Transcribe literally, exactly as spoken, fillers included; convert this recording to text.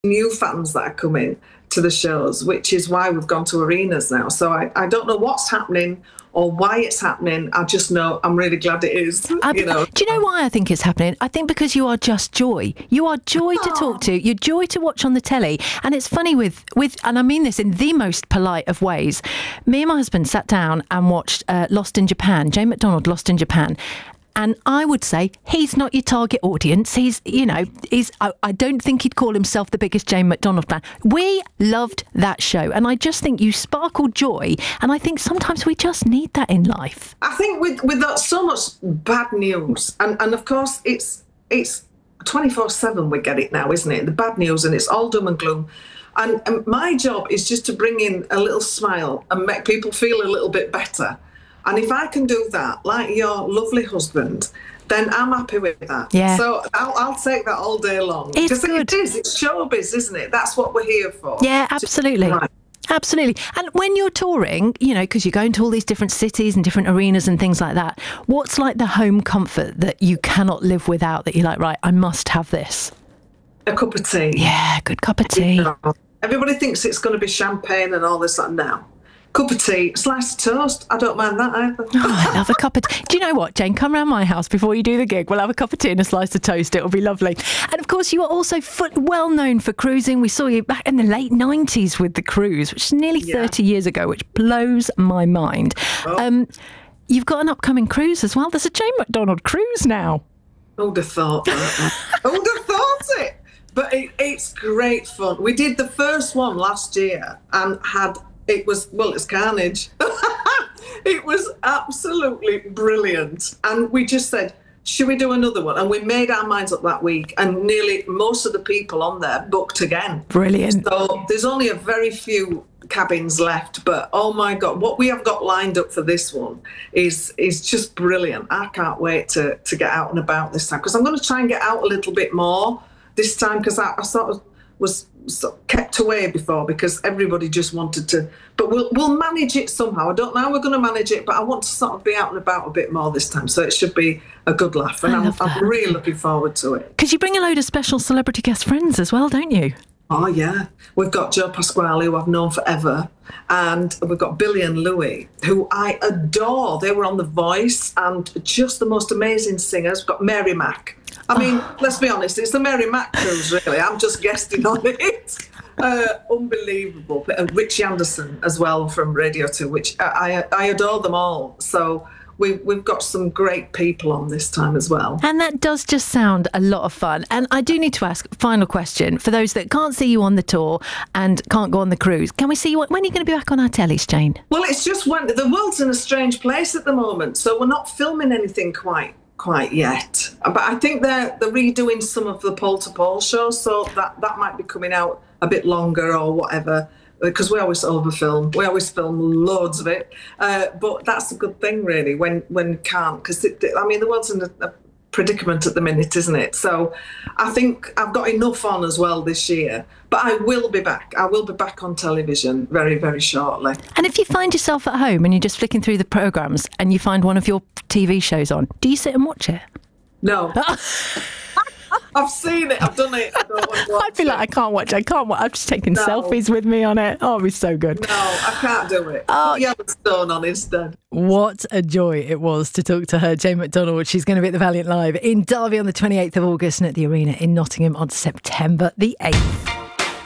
new fans that are coming to the shows, which is why we've gone to arenas now. So I, I don't know what's happening or why it's happening. I just know I'm really glad it is. I, you know. Do you know why I think it's happening? I think because you are just joy. You are joy to talk to. You're joy to watch on the telly. And it's funny with, with and I mean this in the most polite of ways, me and my husband sat down and watched uh, Lost in Japan, Jane McDonald, Lost in Japan. And I would say he's not your target audience. He's, you know, he's. I, I don't think he'd call himself the biggest Jane McDonald fan. We loved that show. And I just think you sparkle joy. And I think sometimes we just need that in life. I think with, with that, so much bad news, and, and of course it's it's twenty-four seven we get it now, isn't it? The bad news, and it's all doom and gloom. And, and my job is just to bring in a little smile and make people feel a little bit better. And if I can do that, like your lovely husband, then I'm happy with that. Yeah. So I'll, I'll take that all day long. It's because good. It is. It's showbiz, isn't it? That's what we're here for. Yeah, absolutely. Right. Absolutely. And when you're touring, you know, because you're going to all these different cities and different arenas and things like that, what's like the home comfort that you cannot live without, that you're like, right, I must have this? A cup of tea. Yeah, good cup of tea. You know, everybody thinks it's going to be champagne and all this like now. Cup of tea, slice of toast. I don't mind that either. Oh, I love a cup of tea. Do you know what, Jane? Come round my house before you do the gig. We'll have a cup of tea and a slice of toast. It'll be lovely. And of course, you are also foot, well known for cruising. We saw you back in the late nineties with the cruise, which is nearly yeah. thirty years ago, which blows my mind. Oh. Um, you've got an upcoming cruise as well. There's a Jane McDonald cruise now. Who'd have thought that? Who'd have thought it? But it, it's great fun. We did the first one last year and had... It was, well, it's carnage. It was absolutely brilliant. And we just said, should we do another one? And we made our minds up that week. And nearly most of the people on there booked again. Brilliant. So there's only a very few cabins left. But, oh, my God, what we have got lined up for this one is is just brilliant. I can't wait to, to get out and about this time. Because I'm going to try and get out a little bit more this time because I, I sort of was... So kept away before because everybody just wanted to, but we'll we'll manage it somehow. I don't know how we're going to manage it, but I want to sort of be out and about a bit more this time, so it should be a good laugh, and I'm, I'm really looking forward to it. Because you bring a load of special celebrity guest friends as well, don't you? Oh yeah, we've got Joe Pasquale, who I've known forever, and we've got Billy and Louie, who I adore. They were on The Voice and just the most amazing singers. We've got Mary Mack. I mean, oh. let's be honest, it's the Mary Mack cruise, really. I'm just guesting on it. Uh, unbelievable. And Richie Anderson as well from Radio two, which I, I, I adore them all. So we, we've got some great people on this time as well. And that does just sound a lot of fun. And I do need to ask, final question, for those that can't see you on the tour and can't go on the cruise, can we see you, when are you going to be back on our tellies, Jane? Well, it's just when the world's in a strange place at the moment, so we're not filming anything quite quite yet, but I think they're they're redoing some of the Pole to Pole shows, so that that might be coming out a bit longer or whatever, because we always overfilm, we always film loads of it, uh, but that's a good thing really when when can't, because I mean the world's in a, a predicament at the minute, isn't it? So I think I've got enough on as well this year, but I will be back. I will be back on television very, very shortly. And if you find yourself at home and you're just flicking through the programmes and you find one of your T V shows on, do you sit and watch it? No. I've seen it. I've done it. I don't want to watch I'd be like, I can't watch it. I can't watch. I'm just taking no. selfies with me on it. Oh, it'd be so good. No, I can't do it. Oh, Put Yellowstone on instead. What a joy it was to talk to her, Jane McDonald. She's going to be at the Valiant Live in Derby on the twenty-eighth of August and at the Arena in Nottingham on September the eighth.